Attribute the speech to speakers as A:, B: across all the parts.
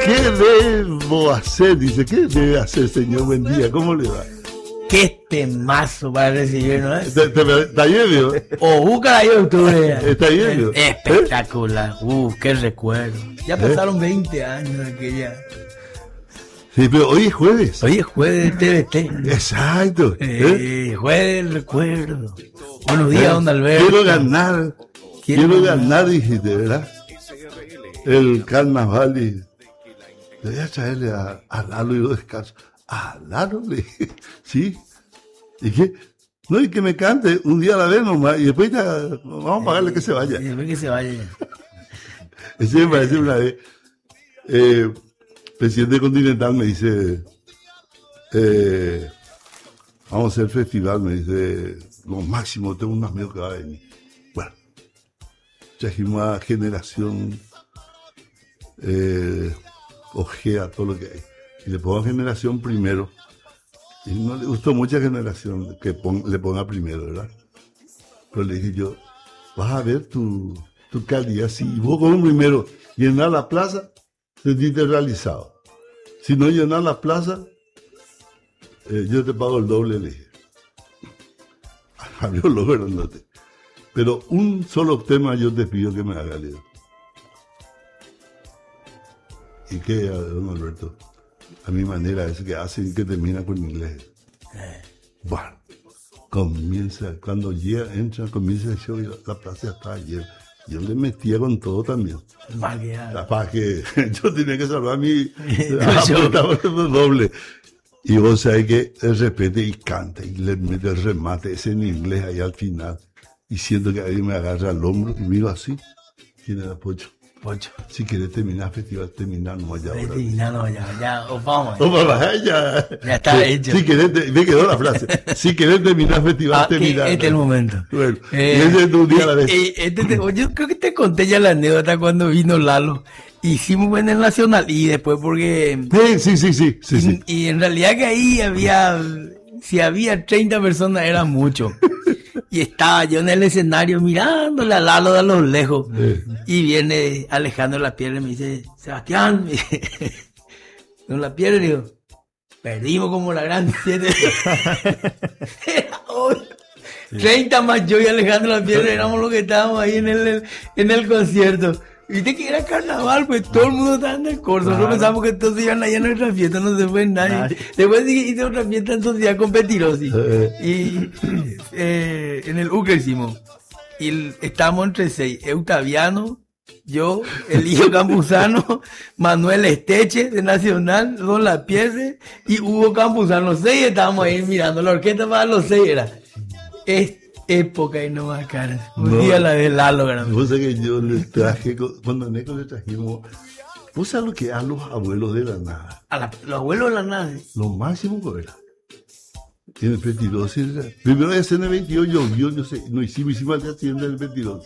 A: ¿Qué debo hacer? Dice, ¿qué debe hacer, señor? Buen día, ¿cómo le va?
B: Qué temazo para recibir, ¿no?
A: Está bien,
B: Búscala ahí en octubre.
A: Está bien,
B: Espectacular. Qué recuerdo. Ya pasaron 20 años de aquella.
A: Sí, pero hoy es jueves.
B: Hoy es jueves de TVT.
A: Exacto.
B: Jueves del recuerdo. Buenos días, don Alberto.
A: Quiero ganar, dijiste, ¿verdad? El carnaval. Le voy a traerle a Lalo y yo descanso. ¿A Lalo? Le dije, sí. ¿Y qué? No, y que me cante un día a la vez nomás. Y después ya vamos a pagarle que se vaya.
B: Y después que se vaya.
A: Ese me parece una vez. Presidente Continental me dice, vamos a hacer festival, me dice, lo máximo, tengo unos amigos que van a venir. Bueno, trajimos a Generación Ojea, todo lo que hay. Y le pongo a Generación primero. Y no le gustó mucha Generación que le ponga primero, ¿verdad? Pero le dije yo, vas a ver tu calidad. Si vos con primero llenar la plaza, sentiste realizado. Si no llenas la plaza, yo te pago el doble, le dije. Abrió los grandotes. Pero un solo tema yo te pido que me haga, Leo. ¿Y qué, don Alberto? A mi manera es que hace y que termina con inglés. Bueno, comienza, cuando llega, entra, comienza el show y la plaza ya está llena. Yo le metía con todo también. Para que yo tenía que salvar mi doble. Y vos sabés que él repite y canta y le mete el remate, ese en inglés ahí al final. Y siento que ahí me agarra el hombro y miro así. ¿Quién era Pocho?
B: Pocho.
A: Si querés terminar el festival, terminamos ya.
B: Terminamos ya, vamos.
A: Ya
B: está hecho.
A: Si querés, me quedó la frase. Si querés terminar el festival, terminar.
B: Este es el momento.
A: Bueno, y ese es un día a la vez.
B: Yo creo que te conté ya la anécdota cuando vino Lalo. Hicimos en el Nacional y después porque...
A: Sí.
B: Y en realidad que ahí si había 30 personas era mucho. Y estaba yo en el escenario mirándole a Lalo de a lo lejos. Y viene Alejandro Lapierre y me dice, Sebastián, con Lapierre, digo, perdimos como la gran 7. Era hoy. 30 más yo y Alejandro Lapierre éramos los que estábamos ahí en el concierto. Viste que era carnaval, pues todo el mundo estaba en el corso. Nosotros pensamos que todos iban allá en nuestra fiesta, no se fue nadie. Después hice otra fiesta en sociedad con Petirosi. Y en el UCA hicimos. Y estábamos entre 6. Eutaviano, yo, el hijo Campuzano, Manuel Esteche de Nacional, Don Lapierre y Hugo Campuzano. 6 estábamos ahí mirando. La orquesta para los 6 era. Época y no más cara. Un día la de Lalo, grande.
A: Vos sabés que yo le traje, cuando a Neco le trajimos, vos sabés lo que a los abuelos de la nada.
B: Los abuelos de la nada.
A: Lo máximo que era. En el 22, primero vez en el 22 llovió, no hicimos al día siguiente del 22.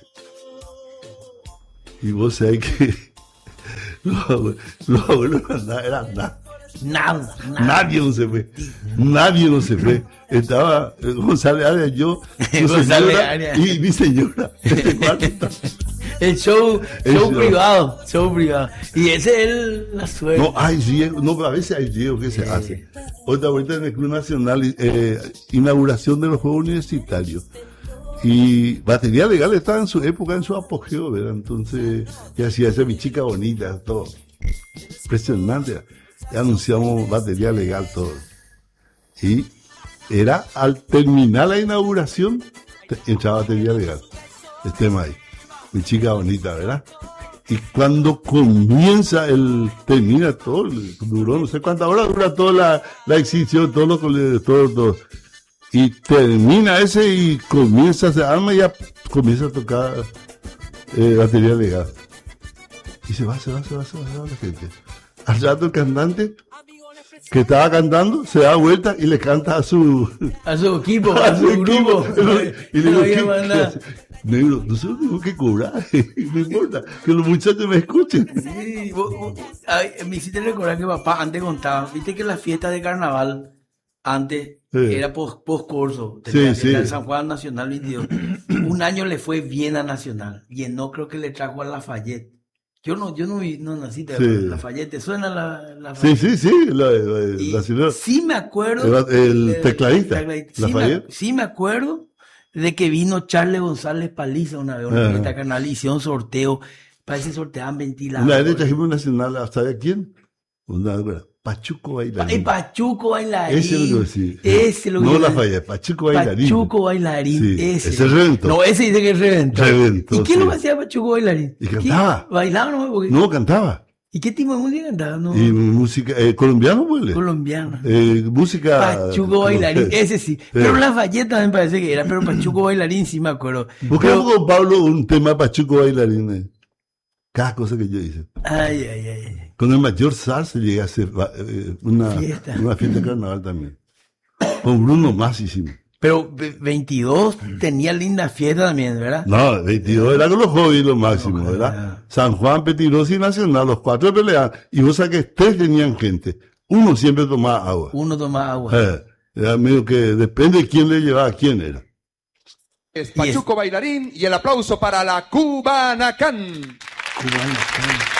A: Y vos sabés que los abuelos de la nada eran nada.
B: Nada.
A: Nadie no se fue. Estaba González Arias, yo, y mi señora.
B: El show privado. Y ese es la suerte.
A: No, hay riesgo, a veces hay riesgo que se hace. Otra vuelta en el Club Nacional, inauguración de los Juegos Universitarios. Y Batería Legal estaba en su época, en su apogeo, ¿verdad? Entonces, ya hacía esa mi chica bonita, todo. Impresionante. Ya anunciamos Batería Legal, todo. Y era al terminar la inauguración, entraba Batería Legal. El tema ahí. Mi chica bonita, ¿verdad? Y cuando termina todo, duró no sé cuántas horas dura toda la exhibición, todo. Y termina ese y se arma y ya comienza a tocar Batería Legal. Y se va la gente. Al rato el cantante que estaba cantando se da vuelta y le canta a su
B: equipo, a su grupo.
A: Y le digo, negro, nosotros tenemos que cobrar, no importa, que los muchachos me escuchen.
B: Sí, me hiciste recordar que papá antes contaba, viste que la fiesta de carnaval antes era post-curso, el San Juan Nacional 22. Un año le fue bien a Nacional, llenó, creo que le trajo a Lafayette. Yo no nací de
A: Sí.
B: Lafayette. ¿Suena la
A: Sí,
B: Lafayette?
A: sí,
B: Y
A: la señora.
B: sí me acuerdo.
A: El tecladista, Lafayette.
B: Sí me acuerdo de que vino Charles González Paliza una vez, una fiesta carnal, hicieron sorteo. Parece que sorteaban
A: Una
B: ventiladores.
A: vez le trajimos nacional, ¿sabe quién? Pachuco Bailarín.
B: Pachuco Bailarín.
A: Ese es lo que sí.
B: Ese lo que
A: No
B: yo-
A: Lafayette, Pachuco Bailarín.
B: Pachuco Bailarín.
A: Sí,
B: Ese.
A: ese reventó.
B: No, ese dice que reventó.
A: Reventó,
B: ¿Y qué es lo
A: sí.
B: que hacía Pachuco Bailarín?
A: Y cantaba.
B: ¿Qué? Bailaba nomás porque...
A: No, cantaba.
B: ¿Y qué tipo de música cantaba? No,
A: Y música, colombiano, pues.
B: colombiana.
A: Música.
B: Pachuco Bailarín, ese sí. Pero Lafayette también parece que era, pero Pachuco Bailarín sí me acuerdo.
A: Buscamos
B: Pero-
A: con Pablo un tema de Pachuco Bailarín. Cada cosa que yo hice.
B: Ay, ay, ay.
A: Con el mayor Sarce llegué a hacer una
B: Fiesta.
A: fiesta de carnaval también. Con Bruno Mars hicimos.
B: Pero 22 tenía linda fiesta también, ¿verdad?
A: No, 22 era con los hobbies lo máximo, ¿verdad? San Juan, Petirosi y Nacional, los 4 peleaban. Y vos sabés que 3 tenían gente. Uno siempre tomaba agua.
B: Uno tomaba agua.
A: Era medio que depende de quién le llevaba a quién era.
C: Es Pachuco Bailarín y el aplauso para la Cubanacán.
B: Cubana,